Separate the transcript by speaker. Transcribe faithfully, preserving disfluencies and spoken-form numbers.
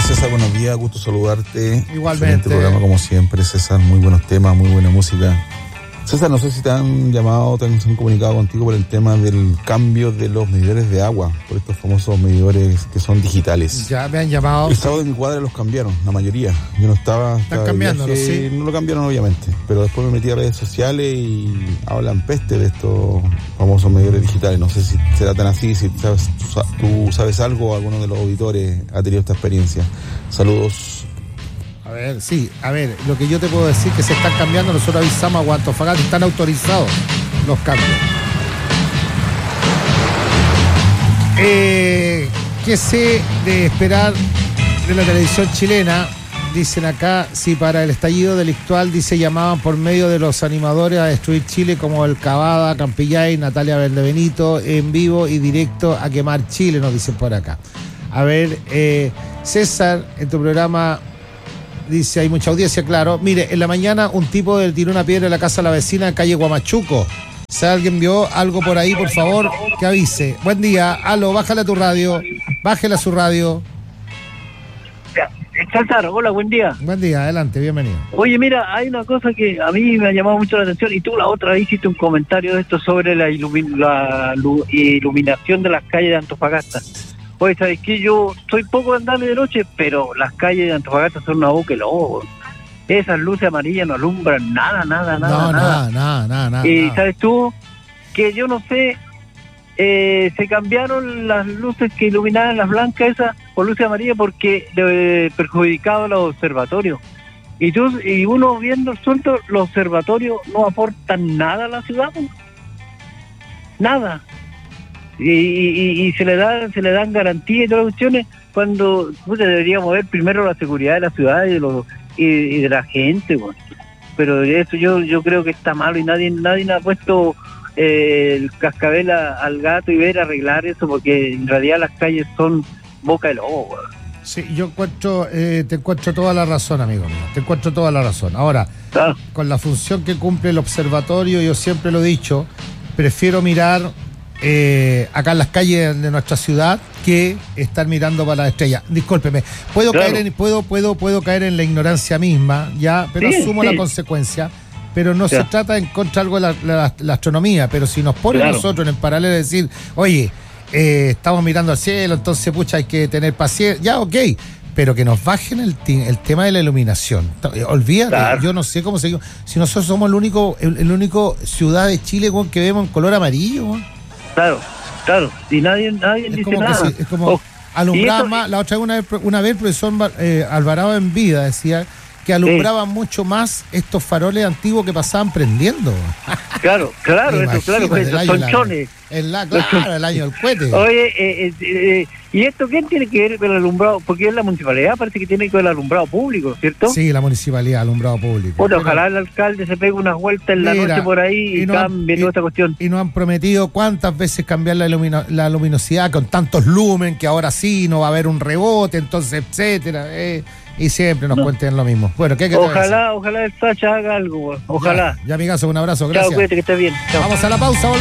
Speaker 1: César, buenos días, gusto saludarte.
Speaker 2: Igualmente.
Speaker 1: Excelente programa como siempre, César, muy buenos temas, muy buena música. César, no sé si te han llamado, te han, se han comunicado contigo por el tema del cambio de los medidores de agua, por estos famosos medidores que son digitales.
Speaker 2: Ya me han llamado.
Speaker 1: El sábado de mi cuadra los cambiaron, la mayoría. Yo no estaba...
Speaker 2: Están cambiándolo, sí.
Speaker 1: No lo cambiaron, obviamente, pero después me metí a redes sociales y hablan peste de estos famosos medidores digitales. No sé si será tan así, si sabes, tú sabes algo o alguno de los auditores ha tenido esta experiencia. Saludos.
Speaker 2: A ver, sí, a ver, lo que yo te puedo decir es que se están cambiando, nosotros avisamos a Antofagasta, están autorizados los cambios. Eh, ¿Qué sé de esperar de la televisión chilena? Dicen acá, si para el estallido delictual, dice, llamaban por medio de los animadores a destruir Chile como el Cavada, Campillay, Natalia Valdebenito, en vivo y directo a quemar Chile, nos dicen por acá. A ver, eh, César, en tu programa... Dice, hay mucha audiencia, claro. Mire, en la mañana un tipo le tiró una piedra en la casa de la vecina en calle Guamachuco. Si alguien vio algo por ahí, por favor, que avise. Buen día. Aló, bájale a tu radio. Bájale a su radio.
Speaker 3: César, hola, buen día.
Speaker 2: Buen día, adelante, bienvenido.
Speaker 3: Oye, mira, hay una cosa que a mí me ha llamado mucho la atención, y tú la otra vez hiciste un comentario de esto sobre la, ilumin- la lu- iluminación de las calles de Antofagasta. Oye, ¿sabes qué? Yo soy poco de andarme de noche, pero las calles de Antofagasta son una boca de lobo. Esas luces amarillas no alumbran nada, nada, nada,
Speaker 2: no,
Speaker 3: nada.
Speaker 2: nada, nada, nada, nada.
Speaker 3: Y
Speaker 2: nada.
Speaker 3: ¿sabes tú? Que yo no sé, eh, se cambiaron las luces que iluminaban las blancas esas por luces amarillas porque eh, perjudicaba los observatorios. Y tú, y uno viendo el sueldo, los observatorios no aportan nada a la ciudad, ¿no? Nada. Y, y, y se le dan se le dan garantías y todas las cuestiones cuando pues, deberíamos ver primero la seguridad de la ciudad y de los y, y de la gente, bueno. Pero eso yo yo creo que está malo y nadie nadie ha puesto eh, el cascabel a, al gato y ver arreglar eso, porque en realidad las calles son boca de lobo, bueno.
Speaker 2: Sí, yo encuentro, eh, te encuentro toda la razón, amigo mío. Te encuentro toda la razón. Ahora,
Speaker 3: Ah.
Speaker 2: con la función que cumple el observatorio, yo siempre lo he dicho, prefiero mirar Eh, acá en las calles de nuestra ciudad que estar mirando para las estrellas. Discúlpeme, puedo
Speaker 3: Claro.
Speaker 2: caer en, puedo, puedo, puedo caer en la ignorancia misma, ya, pero
Speaker 3: Sí,
Speaker 2: asumo
Speaker 3: sí.
Speaker 2: la consecuencia. Pero no
Speaker 3: Ya.
Speaker 2: se trata en contra de algo de la, la, la astronomía, pero si nos pone
Speaker 3: Claro.
Speaker 2: nosotros en el paralelo de decir, oye, eh, estamos mirando al cielo, entonces pucha, hay que tener paciencia, ya, ok, pero que nos bajen el, ti- el tema de la iluminación. Eh, Olvídate,
Speaker 3: Claro.
Speaker 2: yo no sé cómo se... Si nosotros somos el único, el, el único ciudad de Chile, weón, que vemos en color amarillo, weón.
Speaker 3: Claro, claro, y nadie nadie
Speaker 2: Es
Speaker 3: dice
Speaker 2: como, que
Speaker 3: nada.
Speaker 2: se- es como
Speaker 3: Oh,
Speaker 2: alumbraba
Speaker 3: y eso-
Speaker 2: más. La otra vez, una vez, una vez el profesor eh, Alvarado en vida decía que alumbraban mucho más estos faroles antiguos que pasaban prendiendo.
Speaker 3: Claro, claro, eso, claro,
Speaker 2: Imagínate, el
Speaker 3: esos
Speaker 2: año de la-
Speaker 3: sonchones.
Speaker 2: el la- claro, el año del cohete.
Speaker 3: Oye, eh, eh, eh, ¿y esto qué tiene que ver con el alumbrado? Porque es la municipalidad, parece que tiene que ver con el alumbrado público, ¿cierto?
Speaker 2: Sí, la municipalidad, alumbrado público.
Speaker 3: Bueno,
Speaker 2: Pero-
Speaker 3: ojalá el alcalde se pegue unas vueltas en la
Speaker 2: Mira,
Speaker 3: noche por ahí y,
Speaker 2: y no han-
Speaker 3: cambie
Speaker 2: y-
Speaker 3: toda esta cuestión.
Speaker 2: Y nos han prometido cuántas veces cambiar la, ilumino- la luminosidad con tantos lumen que ahora sí no va a haber un rebote, entonces, etcétera. eh, y siempre nos
Speaker 3: No.
Speaker 2: cuenten lo mismo. Bueno, ¿qué hay que te
Speaker 3: Ojalá, ojalá el Sacha haga algo, güey. Ojalá.
Speaker 2: Ya, ya amigazo, un abrazo,
Speaker 3: Chao,
Speaker 2: gracias.
Speaker 3: cuídate que estés bien. Chao.
Speaker 2: Vamos a la pausa, volvemos.